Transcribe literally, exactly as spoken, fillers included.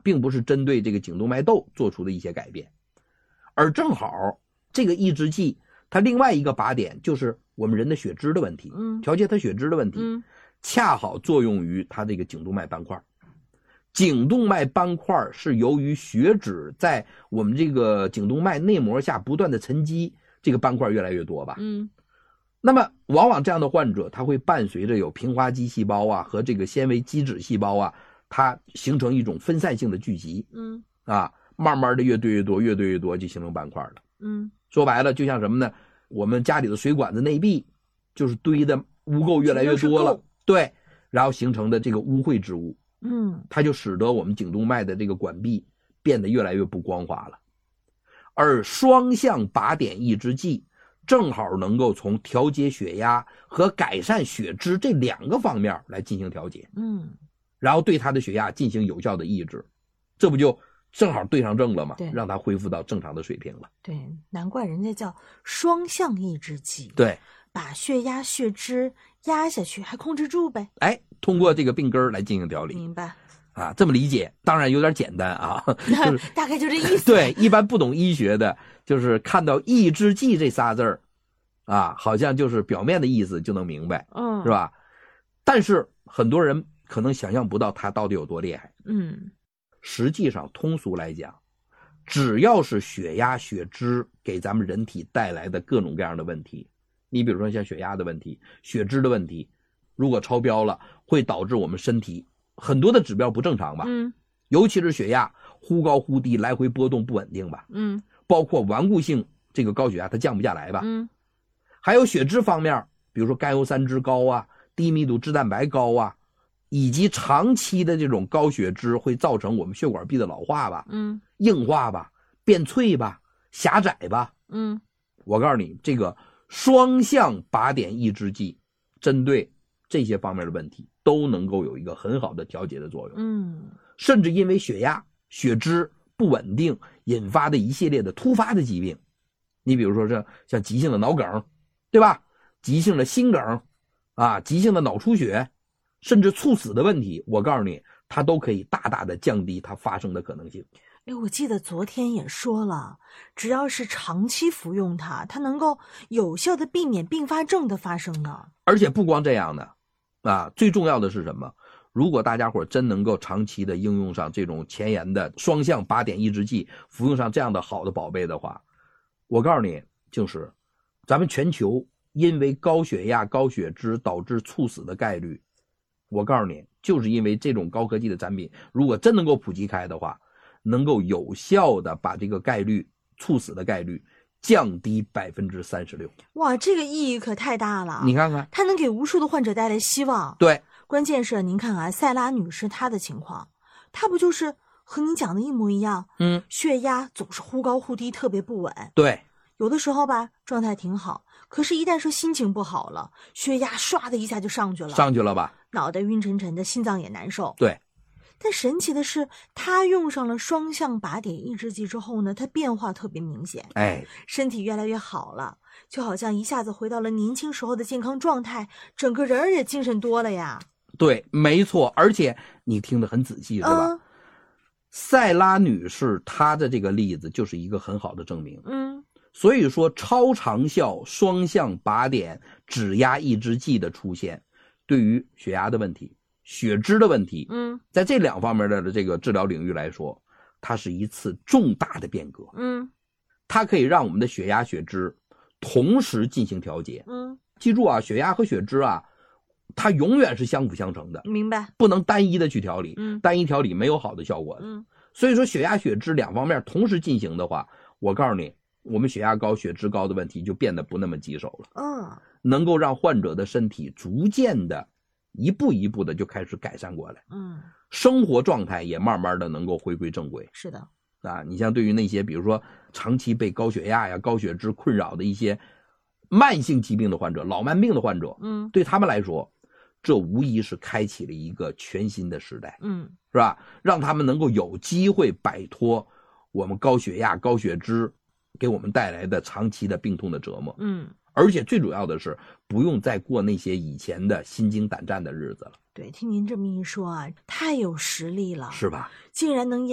并不是针对这个颈动脉窦做出的一些改变。而正好这个抑制剂它另外一个靶点就是我们人的血脂的问题， 嗯， 调节它血脂的问题， 嗯， 恰好作用于它这个颈动脉斑块。颈动脉斑块是由于血脂在我们这个颈动脉内膜下不断的沉积，这个斑块越来越多吧。 嗯， 那么往往这样的患者，他会伴随着有平滑肌细胞啊和这个纤维基质细胞啊，它形成一种分散性的聚集。 嗯， 啊，慢慢的越堆越多，越堆越多就形成斑块了。 嗯， 说白了就像什么呢？我们家里的水管子内壁就是堆的污垢越来越多了，对，然后形成的这个污秽之物。 嗯， 它就使得我们颈动脉的这个管壁变得越来越不光滑了。而双向靶点抑制剂正好能够从调节血压和改善血脂这两个方面来进行调节， 嗯， 然后对它的血压进行有效的抑制，这不就正好对上症了吗？ 对， 让它恢复到正常的水平了。 对，难怪人家叫双向抑制剂。 对， 把血压血脂压下去还控制住呗。 哎，通过这个病根来进行调理。 明白啊，这么理解当然有点简单啊，就是、 大概就这意思。 对，一般不懂医学的就是看到抑制剂这仨字儿啊，好像就是表面的意思就能明白， 嗯， 是吧？但是很多人可能想象不到它到底有多厉害。 嗯， 实际上通俗来讲，只要是血压血脂给咱们人体带来的各种各样的问题，你比如说像血压的问题、血脂的问题，如果超标了会导致我们身体很多的指标不正常吧， 嗯， 尤其是血压忽高忽低，来回波动不稳定吧， 嗯， 包括顽固性这个高血压它降不下来吧， 嗯， 还有血脂方面，比如说甘油三酯高啊，低密度脂蛋白高啊，以及长期的这种高血脂会造成我们血管壁的老化吧， 嗯， 硬化吧，变脆吧，狭窄吧， 嗯， 我告诉你，这个双向靶点抑制剂针对这些方面的问题都能够有一个很好的调节的作用。 嗯， 甚至因为血压血脂不稳定引发的一系列的突发的疾病，你比如说像像急性的脑梗，对吧？急性的心梗啊，急性的脑出血，甚至猝死的问题，我告诉你，它都可以大大的降低它发生的可能性。 哎，我记得昨天也说了，只要是长期服用它，它能够有效的避免并发症的发生呢。 而且不光这样呢，啊，最重要的是什么？如果大家伙真能够长期的应用上这种前沿的双向靶点抑制剂，服用上这样的好的宝贝的话，我告诉你，就是咱们全球因为高血压、高血脂导致猝死的概率，我告诉你，就是因为这种高科技的产品，如果真能够普及开的话，能够有效的把这个概率猝死的概率降低百分之三十六。 哇，这个意义可太大了！ 你看看， 它能给无数的患者带来希望。 对， 关键是您看啊，塞拉女士她的情况，她不就是和您讲的一模一样？ 嗯， 血压总是忽高忽低，特别不稳。 对， 有的时候吧，状态挺好，可是一旦说心情不好了，血压唰的一下就上去了， 上去了吧？ 脑袋晕沉沉的，心脏也难受。 对。 但神奇的是，他用上了双向靶点抑制剂之后呢，他变化特别明显， 哎， 身体越来越好了，就好像一下子回到了年轻时候的健康状态，整个人儿也精神多了呀。 对，没错，而且你听得很仔细，是吧？ 嗯、 塞拉女士她的这个例子就是一个很好的证明。 嗯， 所以说超长效双向靶点指压抑制剂的出现，对于血压的问题、血脂的问题， 嗯， 在这两方面的这个治疗领域来说，它是一次重大的变革。 嗯， 它可以让我们的血压、血脂同时进行调节。 嗯， 记住啊，血压和血脂啊，它永远是相辅相成的， 明白？ 不能单一的去调理， 嗯， 单一调理没有好的效果的。 嗯， 所以说血压、血脂两方面同时进行的话，我告诉你，我们血压高、血脂高的问题就变得不那么棘手了。 嗯， 能够让患者的身体逐渐的一步一步的就开始改善过来， 嗯， 生活状态也慢慢的能够回归正轨。 是的， 啊，你像对于那些比如说长期被高血压呀、高血脂困扰的一些慢性疾病的患者、老慢病的患者， 嗯， 对他们来说，这无疑是开启了一个全新的时代， 嗯， 是吧？让他们能够有机会摆脱我们高血压、高血脂给我们带来的长期的病痛的折磨， 嗯， 而且最主要的是不用再过那些以前的心惊胆战的日子了。 对，听您这么一说啊，太有实力了， 是吧？ 竟然能